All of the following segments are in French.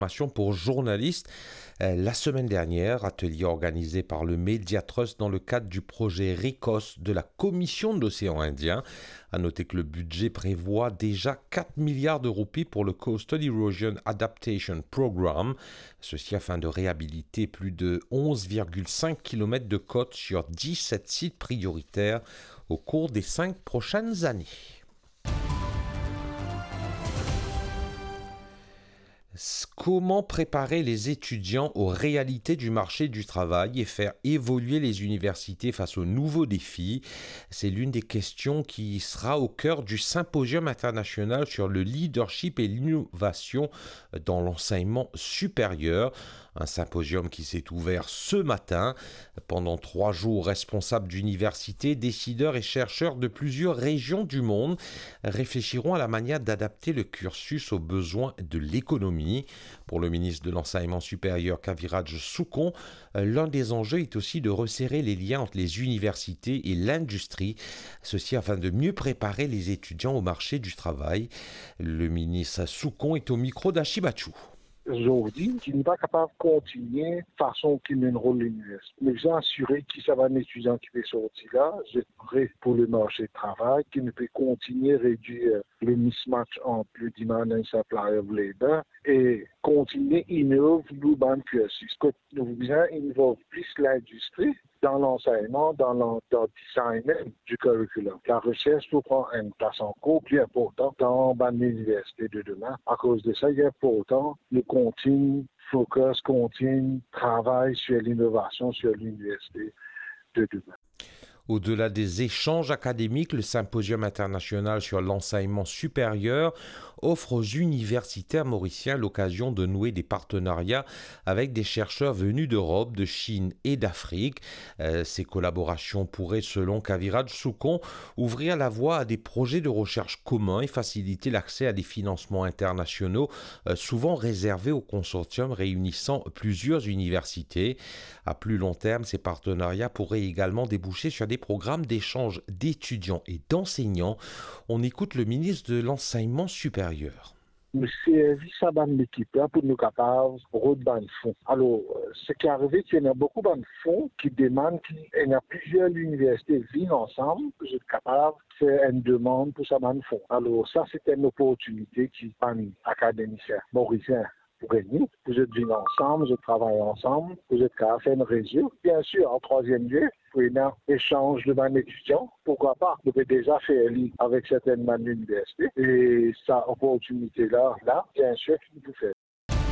Pour journalistes. La semaine dernière, atelier organisé par le Media Trust dans le cadre du projet RICOS de la Commission de l'océan Indien. À noter que le budget prévoit déjà 4 milliards de roupies pour le Coastal Erosion Adaptation Programme, ceci afin de réhabiliter plus de 11,5 km de côtes sur 17 sites prioritaires au cours des 5 prochaines années. Comment préparer les étudiants aux réalités du marché du travail et faire évoluer les universités face aux nouveaux défis? C'est l'une des questions qui sera au cœur du symposium international sur le leadership et l'innovation dans l'enseignement supérieur. Un symposium qui s'est ouvert ce matin. Pendant 3 jours, responsables d'universités, décideurs et chercheurs de plusieurs régions du monde réfléchiront à la manière d'adapter le cursus aux besoins de l'économie. Pour le ministre de l'Enseignement supérieur Kaviraj Soukon, l'un des enjeux est aussi de resserrer les liens entre les universités et l'industrie, ceci afin de mieux préparer les étudiants au marché du travail. Le ministre Soukon est au micro d'Achibachou. Aujourd'hui, qui n'est pas capable de continuer de façon qui mène rôle l'université. Mais j'ai assuré que ça va un étudiant qui peut sortir là, j'ai prêt pour le marché de travail, qui ne peut continuer à réduire le mismatch entre le demand and supply of labor et continuer à innover le cursus. Nous voulons innover plus l'industrie dans l'enseignement, dans le design du curriculum. La recherche doit prendre une place encore plus importante dans l'université de demain. À cause de ça, il est important de continuer, focus, continue, travail sur l'innovation sur l'université de demain. Au-delà des échanges académiques, le symposium international sur l'enseignement supérieur offre aux universitaires mauriciens l'occasion de nouer des partenariats avec des chercheurs venus d'Europe, de Chine et d'Afrique. Ces collaborations pourraient, selon Kaviraj Soukon, ouvrir la voie à des projets de recherche communs et faciliter l'accès à des financements internationaux, souvent réservés aux consortiums réunissant plusieurs universités. À plus long terme, ces partenariats pourraient également déboucher sur des programmes d'échange d'étudiants et d'enseignants. On écoute le ministre de l'Enseignement supérieur. Le service à l'équipe là pour nous capables de ban fonds. Alors, ce qui est arrivé, c'est qu'il y a beaucoup de fonds qui demandent qu'il y a plusieurs universités viennent ensemble, pour être capables de faire une demande pour ça ban fonds. Alors, ça, c'est une opportunité qui parmi académiciens mauriciens pour gagner. Vous êtes venus ensemble, vous travaillez ensemble, vous êtes capable de faire une réseau. Bien sûr, en troisième lieu, pour un échange de ban étudiants, pourquoi pas? Vous pouvez déjà faire avec certaines man universités. Et cette opportunité-là, bien sûr, qu'il vous fait.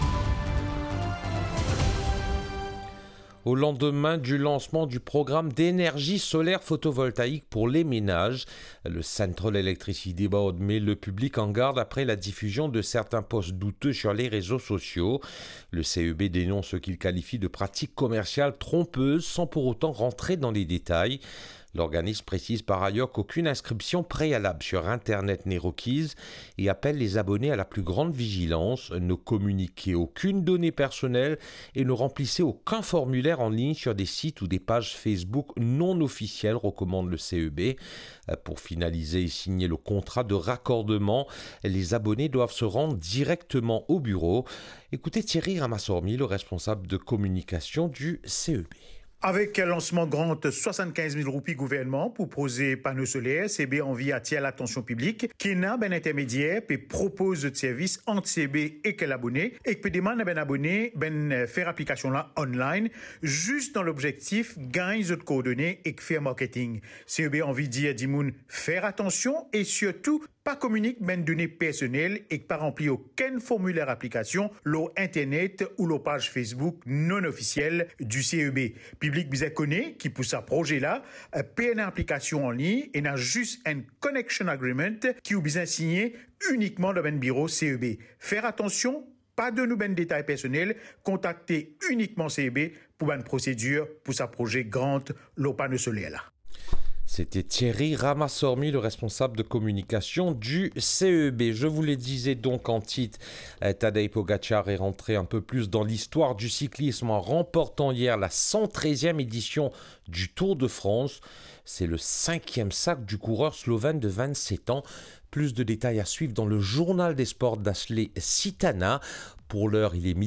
Au lendemain du lancement du programme d'énergie solaire photovoltaïque pour les ménages, le Central Electricity Board met le public en garde après la diffusion de certains posts douteux sur les réseaux sociaux. Le CEB dénonce ce qu'il qualifie de pratiques commerciales trompeuses sans pour autant rentrer dans les détails. L'organisme précise par ailleurs qu'aucune inscription préalable sur Internet n'est requise et appelle les abonnés à la plus grande vigilance, ne communiquer aucune donnée personnelle et ne remplissez aucun formulaire en ligne sur des sites ou des pages Facebook non officielles, recommande le CEB. Pour finaliser et signer le contrat de raccordement, les abonnés doivent se rendre directement au bureau. Écoutez Thierry Ramassormi, le responsable de communication du CEB. Avec un lancement grand 75 000 roupies gouvernement pour poser panneaux solaires, CB envie attire l'attention publique, qui n'a ben intermédiaire et propose de services entre CB et quel abonné, et que peut demander ben abonné ben faire application là online, juste dans l'objectif gagne de coordonnées et faire marketing. CB envie dire Dimoun faire attention et surtout pas communique ben données personnelles et pas remplir aucun formulaire application, l'eau internet ou l'eau page Facebook non officielle du CEB. Public bien connaît qui pour sa projet là, paie une application en ligne et n'a juste un connection agreement qui ou bien signé uniquement dans ben bureau CEB. Faire attention, pas de nouveaux détails personnels, contactez uniquement CEB pour une procédure pour sa projet grande l'eau panneau solaire là. C'était Thierry Ramassormi, le responsable de communication du CEB. Je vous le disais donc en titre, Tadej Pogačar est rentré un peu plus dans l'histoire du cyclisme en remportant hier la 113e édition du Tour de France. C'est le 5e sac du coureur slovène de 27 ans. Plus de détails à suivre dans le journal des sports d'Ashley Sitana. Pour l'heure, il est